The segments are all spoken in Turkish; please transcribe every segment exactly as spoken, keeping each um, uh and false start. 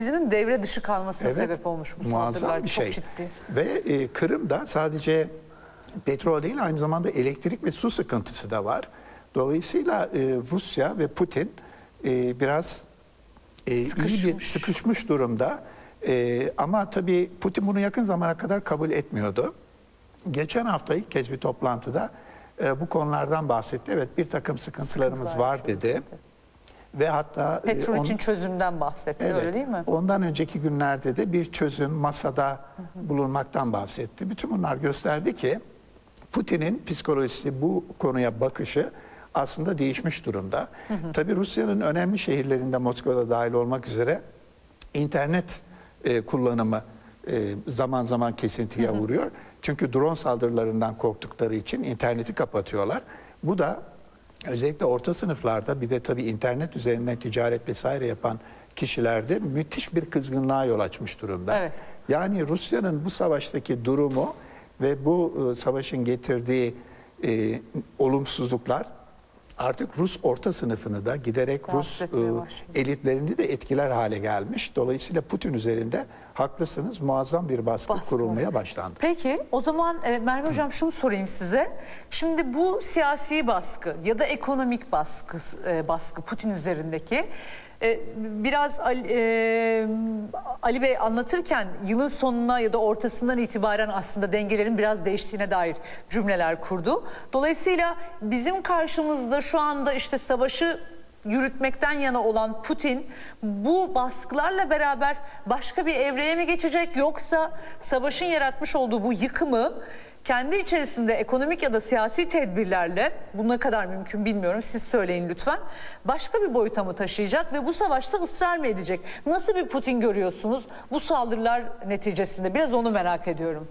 Dizinin devre dışı kalmasına Evet, sebep olmuş bu muazzam saldırılar. bir Çok şey. ciddi. Ve e, Kırım'da sadece petrol değil, aynı zamanda elektrik ve su sıkıntısı da var. Dolayısıyla e, Rusya ve Putin e, biraz e, iyi bir sıkışmış durumda. E, ama tabii Putin bunu yakın zamana kadar kabul etmiyordu. Geçen hafta ilk kez bir toplantıda e, bu konulardan bahsetti. Evet, bir takım sıkıntılarımız Sıkıntılar var dedi. dedi. Ve hatta Petrol e, on, için çözümden bahsetti, evet, öyle değil mi? ondan önceki günlerde de bir çözüm masada bulunmaktan bahsetti. Bütün bunlar gösterdi ki Putin'in psikolojisi, bu konuya bakışı aslında değişmiş durumda. Hı hı. Tabii Rusya'nın önemli şehirlerinde, Moskova'da dahil olmak üzere internet e, kullanımı e, zaman zaman kesintiye hı hı. uğruyor. Çünkü drone saldırılarından korktukları için interneti kapatıyorlar. Bu da özellikle orta sınıflarda, bir de tabii internet üzerinden ticaret vesaire yapan kişilerde müthiş bir kızgınlığa yol açmış durumda. Evet. Yani Rusya'nın bu savaştaki durumu ve bu e, savaşın getirdiği e, olumsuzluklar artık Rus orta sınıfını da giderek Rus e, elitlerini de etkiler hale gelmiş. Dolayısıyla Putin üzerinde haklısınız, muazzam bir baskı, baskı kurulmaya başlandı. Peki o zaman e, Merve Hocam şunu sorayım size. Şimdi bu siyasi baskı ya da ekonomik baskı, e, baskı Putin üzerindeki e, biraz Ali, e, Ali Bey anlatırken yılın sonuna ya da ortasından itibaren aslında dengelerin biraz değiştiğine dair cümleler kurdu. Dolayısıyla bizim karşımızda şu anda işte savaşı yürütmekten yana olan Putin bu baskılarla beraber başka bir evreye mi geçecek, yoksa savaşın yaratmış olduğu bu yıkımı kendi içerisinde ekonomik ya da siyasi tedbirlerle, bu ne kadar mümkün bilmiyorum, siz söyleyin lütfen, başka bir boyuta mı taşıyacak ve bu savaşta ısrar mı edecek? Nasıl bir Putin görüyorsunuz bu saldırılar neticesinde? Biraz onu merak ediyorum.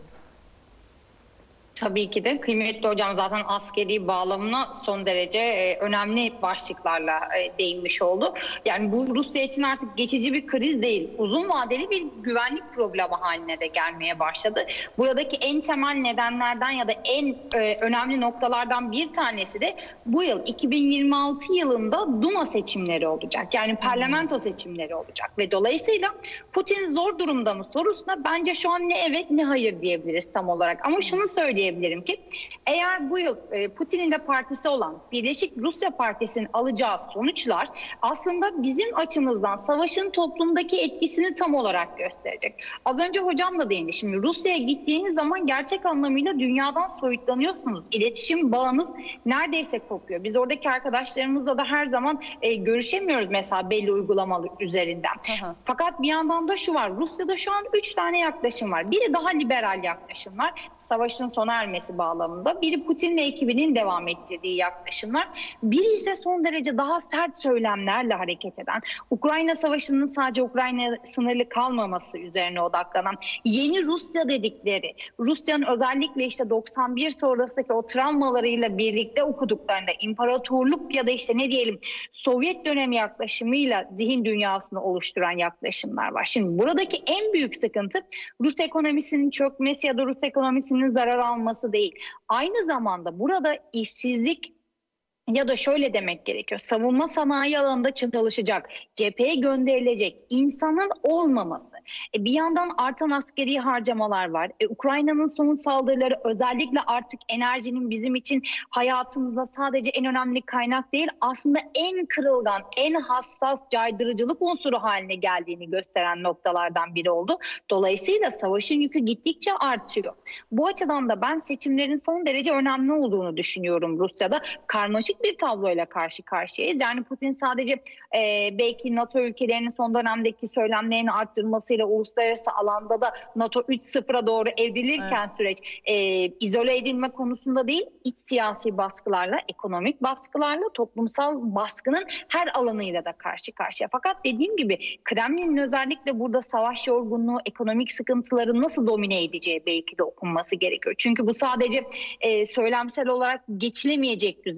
Tabii ki de kıymetli hocam zaten askeri bağlamına son derece e, önemli başlıklarla e, değinmiş oldu. Yani bu Rusya için artık geçici bir kriz değil, uzun vadeli bir güvenlik problemi haline de gelmeye başladı. Buradaki en temel nedenlerden ya da en e, önemli noktalardan bir tanesi de bu yıl iki bin yirmi altı yılında Duma seçimleri olacak. Yani parlamento seçimleri olacak ve dolayısıyla Putin zor durumda mı sorusuna bence şu an ne evet ne hayır diyebiliriz tam olarak. Ama şunu söyleyeyim. Diyebilirim ki eğer bu yıl Putin'in de partisi olan Birleşik Rusya Partisi'nin alacağı sonuçlar aslında bizim açımızdan savaşın toplumdaki etkisini tam olarak gösterecek. Az önce hocam da değindi. Şimdi Rusya'ya gittiğiniz zaman gerçek anlamıyla dünyadan soyutlanıyorsunuz. İletişim bağınız neredeyse kopuyor. Biz oradaki arkadaşlarımızla da her zaman e, görüşemiyoruz mesela belli uygulamalar üzerinden. Aha. Fakat bir yandan da şu var. Rusya'da şu an üç tane yaklaşım var. Biri daha liberal yaklaşım var. Savaşın sona ermesi bağlamında. Biri Putin ve ekibinin devam ettirdiği yaklaşımlar. Biri ise son derece daha sert söylemlerle hareket eden, Ukrayna Savaşı'nın sadece Ukrayna sınırlı kalmaması üzerine odaklanan, yeni Rusya dedikleri, Rusya'nın özellikle işte doksan bir sonrasındaki o travmalarıyla birlikte okuduklarında imparatorluk ya da işte ne diyelim Sovyet dönemi yaklaşımıyla zihin dünyasını oluşturan yaklaşımlar var. Şimdi buradaki en büyük sıkıntı Rus ekonomisinin çökmesi ya da Rus ekonomisinin zarar alması değil. Aynı zamanda burada işsizlik ya da şöyle demek gerekiyor. Savunma sanayi alanında çalışacak, cepheye gönderilecek insanın olmaması. E bir yandan artan askeri harcamalar var. E Ukrayna'nın son saldırıları özellikle artık enerjinin bizim için hayatımızda sadece en önemli kaynak değil, aslında en kırılgan, en hassas caydırıcılık unsuru haline geldiğini gösteren noktalardan biri oldu. Dolayısıyla savaşın yükü gittikçe artıyor. Bu açıdan da ben seçimlerin son derece önemli olduğunu düşünüyorum Rusya'da. Karmaşık bir tabloyla karşı karşıyayız. Yani Putin sadece e, belki NATO ülkelerinin son dönemdeki söylemlerini arttırmasıyla uluslararası alanda da NATO üç sıfıra doğru evrilirken evet. süreç e, izole edilme konusunda değil, iç siyasi baskılarla, ekonomik baskılarla, toplumsal baskının her alanıyla da karşı karşıya. Fakat dediğim gibi Kremlin'in özellikle burada savaş yorgunluğu, ekonomik sıkıntıları nasıl domine edeceği belki de okunması gerekiyor. Çünkü bu sadece e, söylemsel olarak geçilemeyecek düzeye geldi.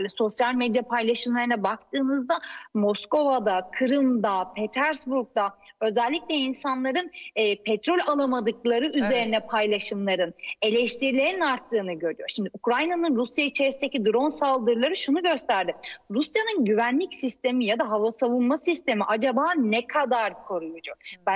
yeterli. Sosyal medya paylaşımlarına baktığınızda Moskova'da, Kırım'da, Petersburg'da özellikle insanların e, petrol alamadıkları üzerine evet. paylaşımların, eleştirilerin arttığını görüyor. Şimdi Ukrayna'nın Rusya içerisindeki drone saldırıları şunu gösterdi. Rusya'nın güvenlik sistemi ya da hava savunma sistemi acaba ne kadar koruyucu?